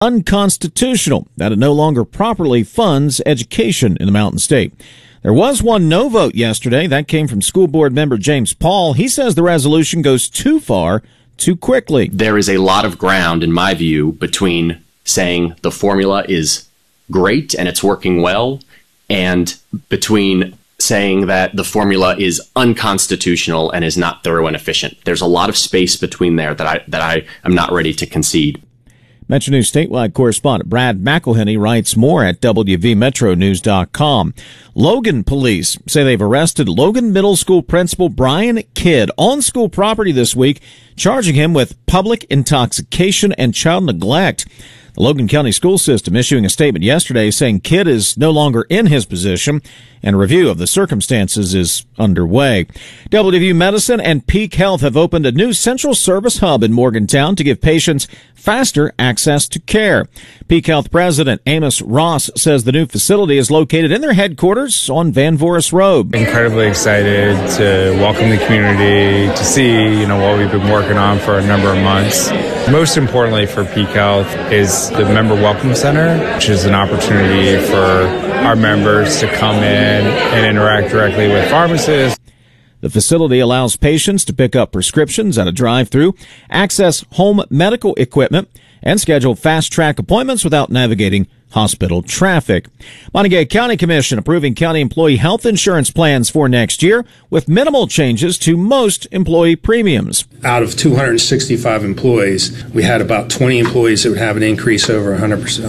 unconstitutional, that it no longer properly funds education in the Mountain State. There was one no vote yesterday. That came from school board member James Paul. He says the resolution goes too far, too quickly. There is a lot of ground, in my view, between saying the formula is great and it's working well, and between saying that the formula is unconstitutional and is not thorough and efficient. There's a lot of space between there that I am not ready to concede. Metro News statewide correspondent Brad McElhenney writes more at WVMetroNews.com. Logan police say they've arrested Logan Middle School principal Brian Kidd on school property this week, charging him with public intoxication and child neglect. The Logan County School System issuing a statement yesterday saying Kidd is no longer in his position and a review of the circumstances is underway. WVU Medicine and Peak Health have opened a new central service hub in Morgantown to give patients faster access to care. Peak Health President Amos Ross says the new facility is located in their headquarters on Van Voris Road. Incredibly excited to welcome the community, to see, what we've been working on for a number of months. Most importantly for Peak Health is the Member Welcome Center, which is an opportunity for our members to come in and interact directly with pharmacists. The facility allows patients to pick up prescriptions at a drive-thru, access home medical equipment, and schedule fast-track appointments without navigating hospital traffic. Montague County Commission approving county employee health insurance plans for next year with minimal changes to most employee premiums. Out of 265 employees, we had about 20 employees that would have an increase over $100.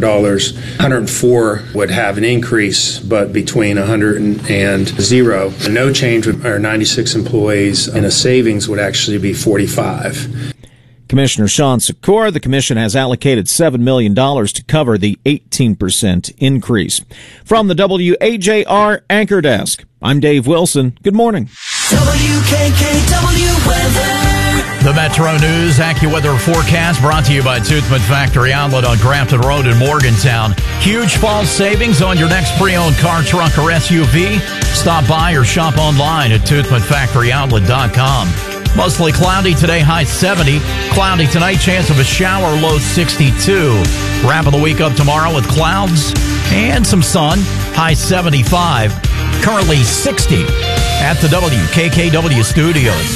104 would have an increase, but between 100 and zero. No change with our 96 employees, and a savings would actually be 45. Commissioner Sean Secor, the commission has allocated $7 million to cover the 18% increase. From the WAJR Anchor Desk, I'm Dave Wilson. Good morning. WKKW weather. The Metro News AccuWeather forecast brought to you by Toothman Factory Outlet on Grafton Road in Morgantown. Huge fall savings on your next pre-owned car, truck, or SUV. Stop by or shop online at ToothmanFactoryOutlet.com. Mostly cloudy today, high 70. Cloudy tonight, chance of a shower, low 62. Wrapping the week up tomorrow with clouds and some sun, high 75. Currently 60 at the WKKW studios.